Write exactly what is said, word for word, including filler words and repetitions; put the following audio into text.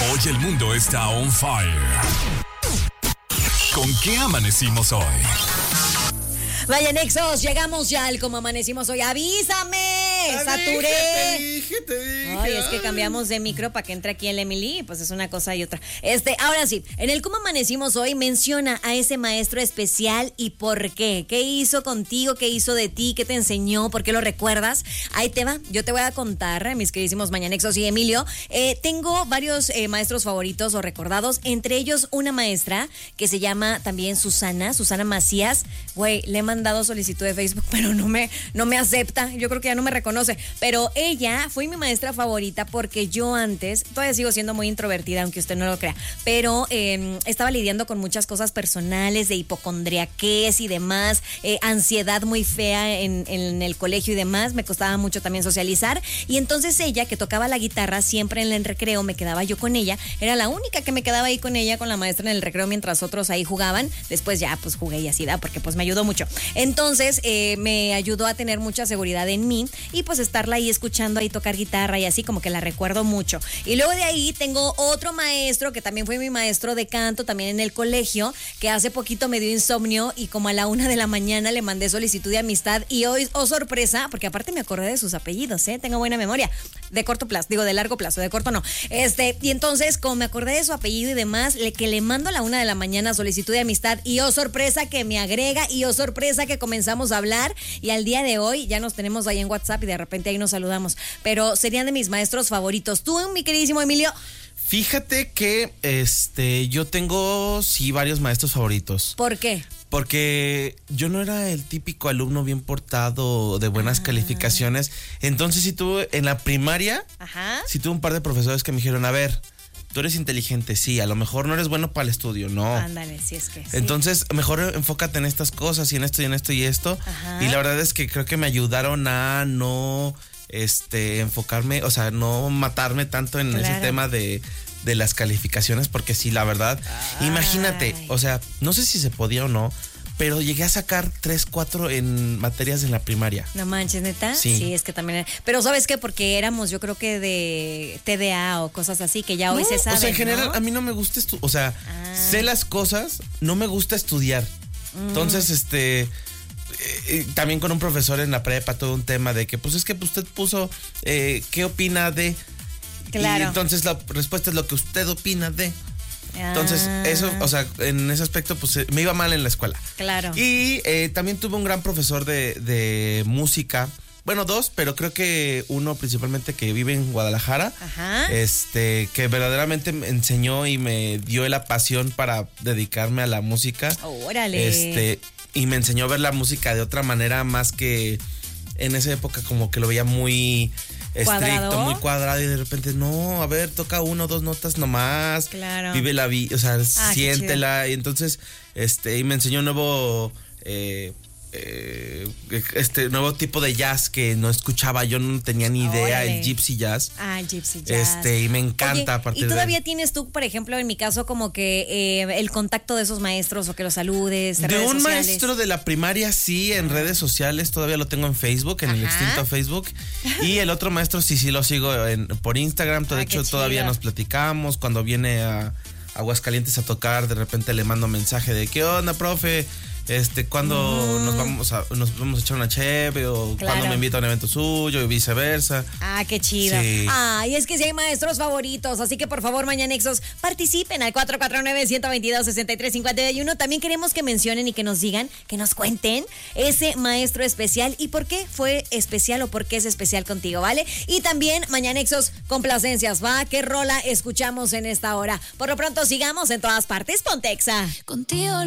Hoy el mundo está on fire. ¿Con qué amanecimos hoy? Vaya Nexos, llegamos ya al como amanecimos hoy. ¡Avísame! Ah, ¡Saturé! Te dije, te dije. Ay, es que cambiamos de micro para que entre aquí el Emily, pues es una cosa y otra. Este, ahora sí, en el cómo amanecimos hoy menciona a ese maestro especial y por qué. ¿Qué hizo contigo? ¿Qué hizo de ti? ¿Qué te enseñó? ¿Por qué lo recuerdas? Ahí te va, yo te voy a contar, mis queridísimos Mañanexos y Emilio. Eh, tengo varios eh, maestros favoritos o recordados, entre ellos una maestra que se llama también Susana, Susana Macías. Güey, le he mandado solicitud de Facebook, pero no me, no me acepta. Yo creo que ya no me reconoce. Pero ella fue mi maestra favorita porque yo antes, todavía sigo siendo muy introvertida, aunque usted no lo crea, pero eh, estaba lidiando con muchas cosas personales, de hipocondriaquez y demás, eh, ansiedad muy fea en, en el colegio y demás. Me costaba mucho también socializar. Y entonces ella, que tocaba la guitarra, siempre en el recreo me quedaba yo con ella. Era la única que me quedaba ahí con ella, con la maestra en el recreo, mientras otros ahí jugaban. Después ya pues jugué y así, ¿da? Porque pues me ayudó mucho. Entonces eh, me ayudó a tener mucha seguridad en mí y pues estarla ahí escuchando ahí tocar guitarra y así, como que la recuerdo mucho. Y luego de ahí tengo otro maestro que también fue mi maestro de canto también en el colegio, que hace poquito me dio insomnio y como a la una de la mañana le mandé solicitud de amistad y hoy, oh sorpresa, porque aparte me acordé de sus apellidos, ¿eh? Tengo buena memoria, de corto plazo, digo de largo plazo, de corto no. Este, y entonces como me acordé de su apellido y demás, le, que le mando a la una de la mañana solicitud de amistad y oh sorpresa que me agrega y oh sorpresa que comenzamos a hablar y al día de hoy ya nos tenemos ahí en WhatsApp y de repente ahí nos saludamos. Pero serían de mis maestros favoritos. ¿Tú, mi queridísimo Emilio? Fíjate que este yo tengo sí varios maestros favoritos. ¿Por qué? Porque yo no era el típico alumno bien portado, de buenas ah. calificaciones. Entonces sí tuve, en la primaria, Ajá. sí tuve un par de profesores que me dijeron, a ver, tú eres inteligente, sí, a lo mejor no eres bueno para el estudio, no. Ándale, sí es que sí. Entonces, mejor enfócate en estas cosas y en esto y en esto y esto. Ajá. Y la verdad es que creo que me ayudaron a no este enfocarme, o sea, no matarme tanto en claro. ese tema de, de las calificaciones, porque sí, la verdad, Ay. imagínate, o sea, no sé si se podía o no, pero llegué a sacar tres, cuatro en materias en la primaria. No manches, ¿neta? Sí. Sí, es que también... Pero ¿sabes qué? Porque éramos, yo creo que de T D A o cosas así, que ya hoy no, se sabe, o sea, en general, ¿no? a mí no me gusta estudiar, o sea, ah. sé las cosas, no me gusta estudiar. Mm. Entonces, este... Eh, también con un profesor en la prepa, todo un tema de que, pues es que usted puso, eh, ¿qué opina de? Claro. Y entonces la respuesta es lo que usted opina de. Entonces, ah. eso, o sea, en ese aspecto, pues me iba mal en la escuela. Claro. Y eh, también tuve un gran profesor de, de música. Bueno, dos, pero creo que uno principalmente que vive en Guadalajara. Ajá. Este, que verdaderamente me enseñó y me dio la pasión para dedicarme a la música. Órale. Este, y me enseñó a ver la música de otra manera, más que en esa época como que lo veía muy estricto, ¿Cuadrado? muy cuadrado, y de repente, no, a ver, toca uno, dos notas nomás. Claro. Vive la vida, o sea, ah, siéntela. Y entonces, este, y me enseñó un nuevo, eh, eh, este nuevo tipo de jazz que no escuchaba, yo no tenía ni idea, Órale. el gypsy jazz. Ah, el gypsy jazz. Este, y me encanta. Oye, a partir ¿y todavía de tienes tú, por ejemplo, en mi caso, como que eh, el contacto de esos maestros o que los saludes? De redes un sociales? maestro de la primaria, sí, en redes sociales, todavía lo tengo en Facebook, en Ajá. el extinto Facebook. Y el otro maestro, sí, sí lo sigo en, por Instagram. De ah, hecho, todavía nos platicamos. Cuando viene a Aguascalientes a tocar, de repente le mando mensaje de ¿qué onda, profe? Este, cuando mm. nos vamos a nos vamos a echar una cheve o claro. cuando me invita a un evento suyo y viceversa. Ah, qué chido. Sí. Ah, y es que sí hay maestros favoritos, así que por favor, Mañanexos, participen al cuatro cuatro nueve, uno dos dos, seis tres cinco uno. También queremos que mencionen y que nos digan, que nos cuenten ese maestro especial y por qué fue especial o por qué es especial contigo, ¿vale? Y también, Mañanexos, complacencias, ¿va? ¿Qué rola escuchamos en esta hora? Por lo pronto, sigamos en todas partes, Pontexa. Contigo